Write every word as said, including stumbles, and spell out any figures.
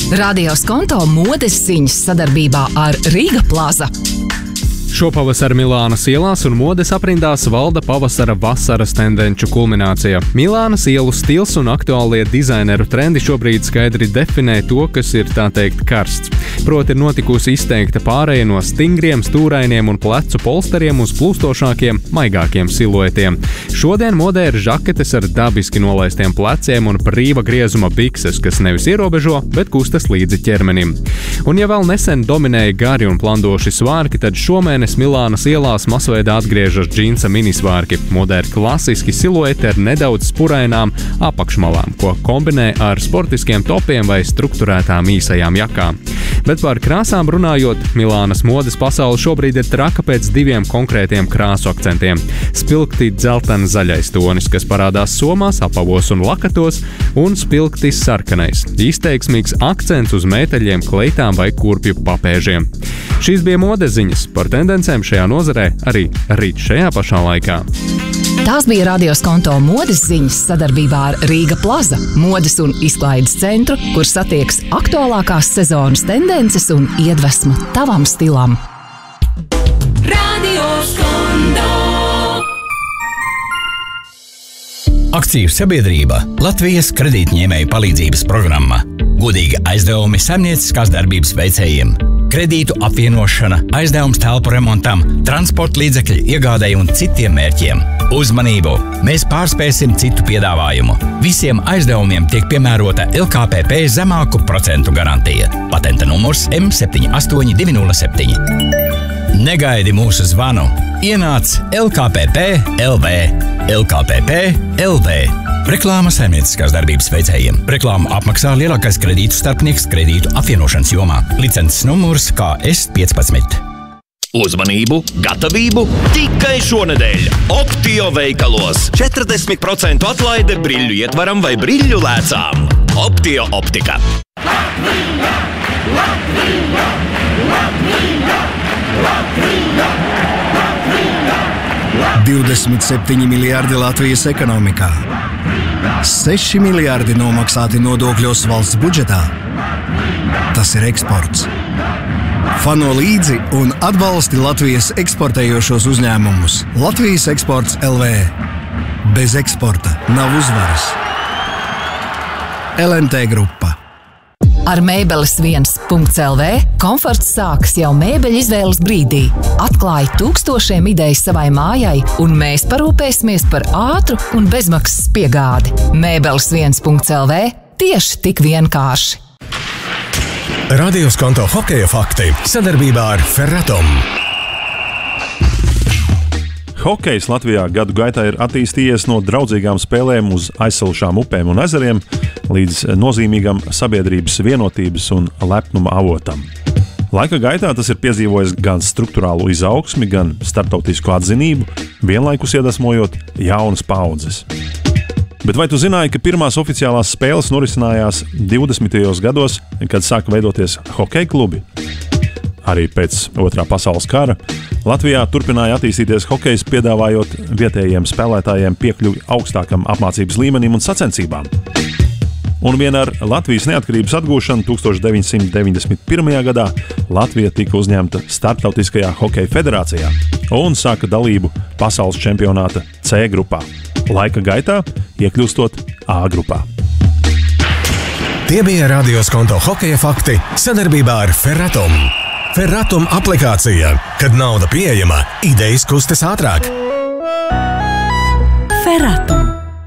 Radio Skonto modes ziņas sadarbībā ar Rīga Plaza. Šopavasar Milānas ielās un modes aprindās valda pavasara vasaras tendenču kulminācija. Milānas ielu stils un aktuālie dizaineru trendi šobrīd skaidri definē to, kas ir tā teikt karsts. Proti ir notikusi izteikta pāreja no stingriem, stūrainiem un plecu polsteriem uz plūstošākiem, maigākiem siluetiem. Šodien modē ir žaketes ar dabiski nolaistiem pleciem un brīva griezuma bikses, kas nevis ierobežo, bet kustas līdzi ķermenim. Un ja vēl nesen dominēja gari un plandoši svārki, tad šomēnes Milānas ielās masveidā atgriežas džinsa minisvārki. Modē ir klasiski silueti ar nedaudz spurainām apakšmalām, ko kombinē ar sportiskiem topiem vai strukturētām īsajām jakām. Bet par krāsām runājot, Milānas modes pasaule šobrīd ir traka pēc diviem konkrētiem krāsu akcentiem. Spilgti dzeltena zaļais tonis, kas parādās somās, apavos un lakatos, un spilgti sarkanais, izteiksmīgs akcents uz mēteļiem, kleitām vai kurpju papēžiem. Šīs bija modes ziņas, par tendencēm šajā nozarē arī rīt šajā pašā laikā. Tās bija Radio Skonto modes ziņas sadarbībā ar Rīga Plaza, modes un izklaides centru, kur satiekas aktuālākās sezonas tendences un iedvesma tavam stilam. Radio Skonto. Akciju sabiedrība Latvijas kredītņēmēju palīdzības programma. Godīgi aizdevumi saimnieciskās darbības veicējiem. Kredītu apvienošana, aizdevums telpu remontam, transporta līdzekļu iegādei un citiem mērķiem. Uzmanību! Mēs pārspēsim citu piedāvājumu. Visiem aizdevumiem tiek piemērota L K P P zemāku procentu garantija. Patenta numurs M septiņi astoņi divi nulle septiņi. Negaidi mūsu zvanu. Ienāc L K P P L V. L K P P L V. Reklāma saimnieciskās darbības veicējiem. Reklāmu apmaksā lielākais kredītu starpnieks kredītu apvienošanas jomā. Licences numurs K S piecpadsmit. Uzmanību, gatavību tikai šonedēļ Optio veikalos. četrdesmit procentu atlaide briļļu ietvaram vai briļļu lēcām. Optio optika. Latvija! Latvija! Latvija! Latvija! Latvija! divdesmit septiņi miljardi Latvijas ekonomikā. seši miljardi nomaksāti nodokļos valsts budžetā. Tas ir eksports. Fano līdzi un atbalsti Latvijas eksportējošos uzņēmumus. Latvijas eksports L V. Bez eksporta nav uzvaras. L M T grupa. Ar mēbeles viens punkts L V komforts sākas jau mēbeļu izvēles brīdī. Atklāj tūkstošiem idejas savai mājai, un mēs parūpēsimies par ātru un bezmaksas piegādi. Mēbeles viens punkts L V tieši tik vienkārši. Radio Skonto hokeja fakti sadarbībā ar Ferratom. Hokejs Latvijā gadu gaitā ir attīstījies no draudzīgām spēlēm uz aizsalušām upēm un ezeriem līdz nozīmīgam sabiedrības vienotības un lepnuma avotam. Laika gaitā tas ir piedzīvojis gan struktūrālu izaugsmi, gan starptautisku atzinību, vienlaikus iedvesmojot jaunas paudzes. Bet vai tu zināji, ka pirmās oficiālās spēles norisinājās divdesmitajos gados, kad sāka veidoties hokeja klubi? Arī pēc Otrā pasaules kara Latvijā turpināja attīstīties hokejs, piedāvājot vietējiem spēlētājiem piekļuvi augstākam apmācības līmenim un sacensībām. Un vien ar Latvijas neatkarības atgūšanu tūkstoš deviņsimt deviņdesmit pirmajā gadā Latvija tika uzņemta Starptautiskajā hokeja federācijā un sāka dalību pasaules čempionāta C grupā, laika gaitā iekļūstot A grupā. Tie bija Radio Skonto hokeja fakti sadarbībā ar Ferratom. Ferratom aplikācija, kad nauda pieejama, idejas kustas ātrāk. Ferratom.